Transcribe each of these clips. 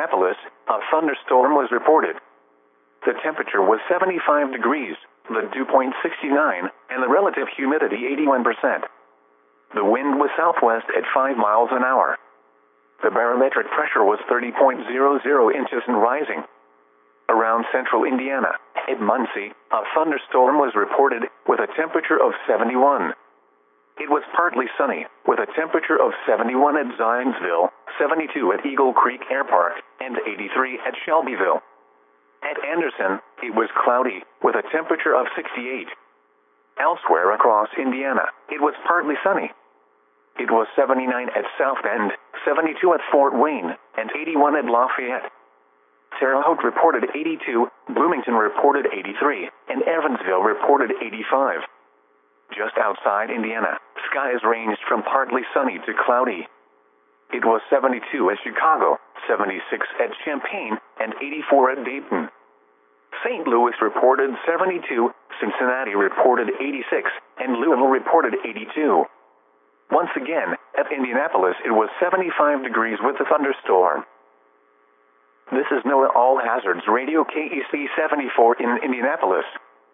Indianapolis, a thunderstorm was reported. The temperature was 75 degrees, the dew point 69, and the relative humidity 81%. The wind was southwest at 5 miles an hour. The barometric pressure was 30.00 inches and rising. Around central Indiana, at Muncie, a thunderstorm was reported with a temperature of 71. It was partly sunny, with a temperature of 71 at Zionsville, 72 at Eagle Creek Air Park, and 83 at Shelbyville. At Anderson, it was cloudy, with a temperature of 68. Elsewhere across Indiana, it was partly sunny. It was 79 at South Bend, 72 at Fort Wayne, and 81 at Lafayette. Terre Haute reported 82, Bloomington reported 83, and Evansville reported 85. Just outside Indiana, skies ranged from partly sunny to cloudy. It was 72 at Chicago, 76 at Champaign, and 84 at Dayton. St. Louis reported 72, Cincinnati reported 86, and Louisville reported 82. Once again, at Indianapolis it was 75 degrees with a thunderstorm. This is NOAA All Hazards Radio KEC 74 in Indianapolis.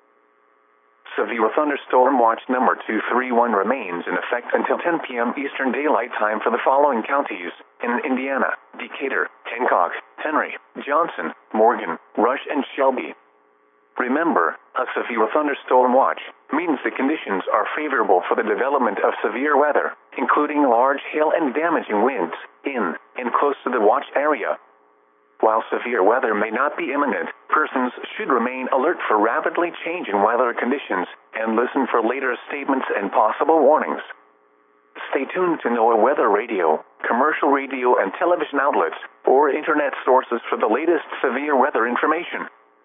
Severe thunderstorm watch number 231 remains in effect until 10 p.m. Eastern Daylight Time for the following counties in Indiana: Decatur, Hancock, Henry, Johnson, Morgan, Rush, and Shelby. Remember, a severe thunderstorm watch means the conditions are favorable for the development of severe weather, including large hail and damaging winds, in and close to the watch area. While severe weather may not be imminent, persons should remain alert for rapidly changing weather conditions and listen for later statements and possible warnings. Stay tuned to NOAA Weather Radio, commercial radio and television outlets, or internet sources for the latest severe weather information.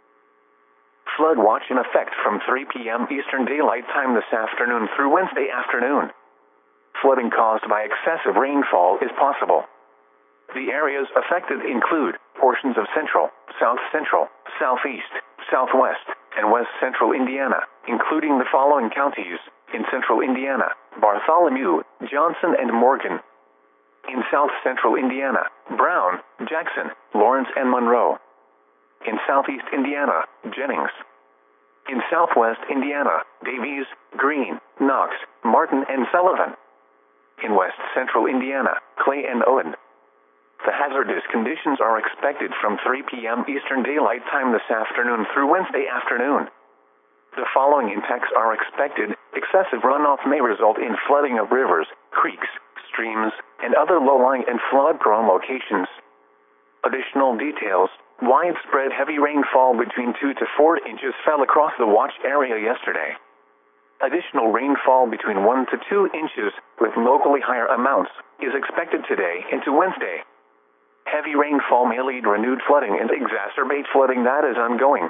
Flood watch in effect from 3 p.m. Eastern Daylight Time this afternoon through Wednesday afternoon. Flooding caused by excessive rainfall is possible. The areas affected include portions of central, south central, southeast, southwest, and west central Indiana, including the following counties: in central Indiana, Bartholomew, Johnson, and Morgan. In south central Indiana, Brown, Jackson, Lawrence, and Monroe. In southeast Indiana, Jennings. In southwest Indiana, Davies, Greene, Knox, Martin, and Sullivan. In west central Indiana, Clay and Owen. The hazardous conditions are expected from 3 p.m. Eastern Daylight Time this afternoon through Wednesday afternoon. The following impacts are expected: excessive runoff may result in flooding of rivers, creeks, streams, and other low-lying and flood-prone locations. Additional details: widespread heavy rainfall between 2 to 4 inches fell across the watch area yesterday. Additional rainfall between 1 to 2 inches, with locally higher amounts, is expected today into Wednesday. Heavy rainfall may lead renewed flooding and exacerbate flooding that is ongoing.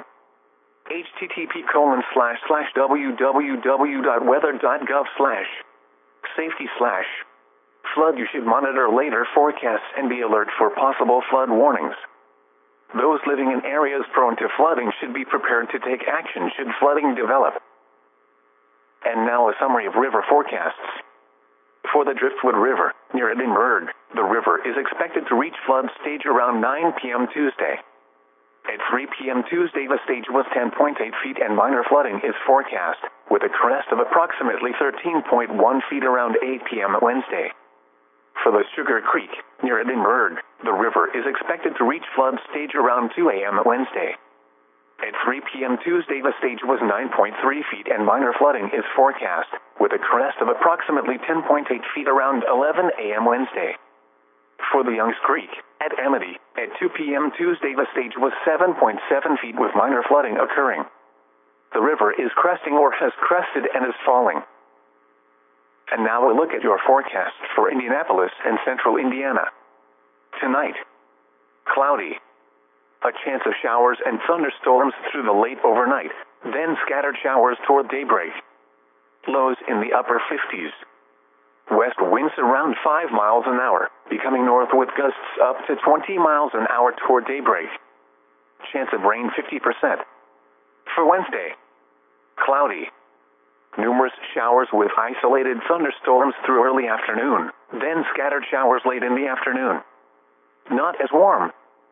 http://www.weather.gov/safety/flood. You should monitor later forecasts and be alert for possible flood warnings. Those living in areas prone to flooding should be prepared to take action should flooding develop. And now a summary of river forecasts. For the Driftwood River, near Edinburgh, the river is expected to reach flood stage around 9 p.m. Tuesday. At 3 p.m. Tuesday, the stage was 10.8 feet and minor flooding is forecast, with a crest of approximately 13.1 feet around 8 p.m. Wednesday. For the Sugar Creek, near Edinburgh, the river is expected to reach flood stage around 2 a.m. Wednesday. At 3 p.m. Tuesday, the stage was 9.3 feet and minor flooding is forecast, with a crest of approximately 10.8 feet around 11 a.m. Wednesday. For the Youngs Creek, at Amity, at 2 p.m. Tuesday, the stage was 7.7 feet with minor flooding occurring. The river is cresting or has crested and is falling. And now a look at your forecast for Indianapolis and central Indiana. Tonight, cloudy. A chance of showers and thunderstorms through the late overnight, then scattered showers toward daybreak. Lows in the upper 50s. West winds around 5 miles an hour, becoming north with gusts up to 20 miles an hour toward daybreak. Chance of rain 50%. For Wednesday, cloudy. Numerous showers with isolated thunderstorms through early afternoon, then scattered showers late in the afternoon. Not as warm,